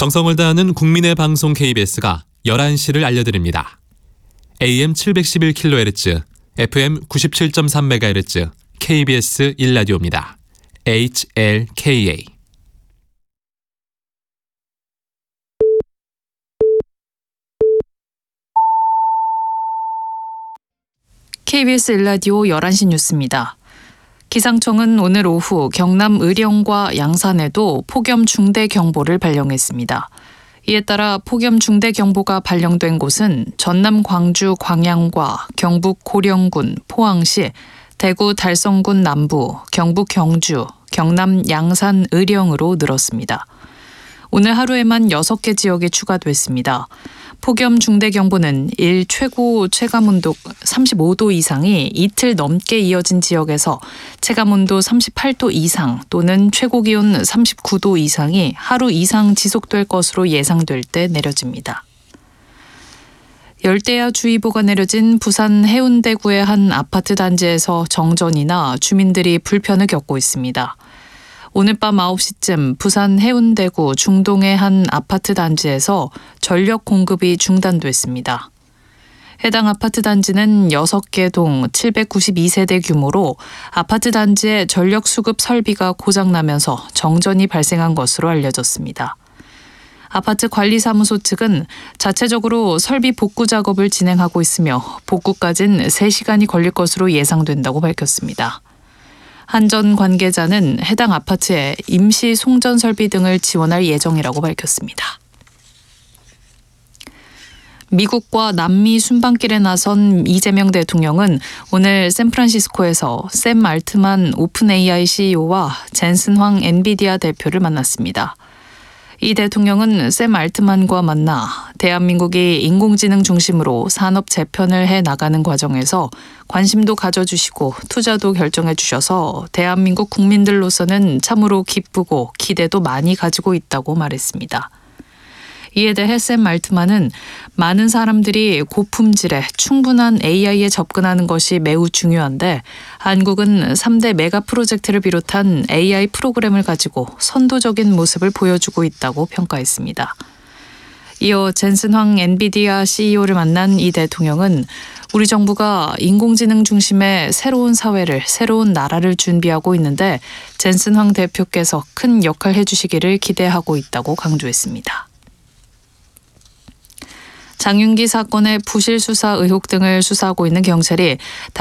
정성을 다하는 국민의 방송 KBS가 11시를 알려드립니다. AM 711kHz, FM 97.3MHz, KBS 1라디오입니다. HLKA. KBS 1라디오 11시 뉴스입니다. 기상청은 오늘 오후 경남 의령과 양산에도 폭염 중대경보를 발령했습니다. 이에 따라 폭염 중대경보가 발령된 곳은 전남 광주 광양과 경북 고령군 포항시, 대구 달성군 남부, 경북 경주, 경남 양산 의령으로 늘었습니다. 오늘 하루에만 6개 지역에 추가됐습니다. 폭염 중대경보는 일 최고 체감온도 35도 이상이 이틀 넘게 이어진 지역에서 체감온도 38도 이상 또는 최고기온 39도 이상이 하루 이상 지속될 것으로 예상될 때 내려집니다. 열대야주의보가 내려진 부산 해운대구의 한 아파트 단지에서 정전이나 주민들이 불편을 겪고 있습니다. 오늘 밤 9시쯤 부산 해운대구 중동의 한 아파트 단지에서 전력 공급이 중단됐습니다. 해당 아파트 단지는 6개 동 792세대 규모로 아파트 단지의 전력 수급 설비가 고장나면서 정전이 발생한 것으로 알려졌습니다. 아파트 관리사무소 측은 자체적으로 설비 복구 작업을 진행하고 있으며 복구까지는 3시간이 걸릴 것으로 예상된다고 밝혔습니다. 한 전 관계자는 해당 아파트에 임시 송전 설비 등을 지원할 예정이라고 밝혔습니다. 미국과 남미 순방길에 나선 이재명 대통령은 오늘 샌프란시스코에서 샘 알트만 오픈 AI CEO와 젠슨 황 엔비디아 대표를 만났습니다. 이 대통령은 샘 알트만과 만나 대한민국이 인공지능 중심으로 산업 재편을 해 나가는 과정에서 관심도 가져주시고 투자도 결정해 주셔서 대한민국 국민들로서는 참으로 기쁘고 기대도 많이 가지고 있다고 말했습니다. 이에 대해 샘 알트만은 많은 사람들이 고품질에 충분한 AI에 접근하는 것이 매우 중요한데 한국은 3대 메가 프로젝트를 비롯한 AI 프로그램을 가지고 선도적인 모습을 보여주고 있다고 평가했습니다. 이어 젠슨 황 엔비디아 CEO를 만난 이 대통령은 우리 정부가 인공지능 중심의 새로운 사회를, 새로운 나라를 준비하고 있는데 젠슨 황 대표께서 큰 역할 해주시기를 기대하고 있다고 강조했습니다. 장윤기 사건의 부실 수사 의혹 등을 수사하고 있는 경찰이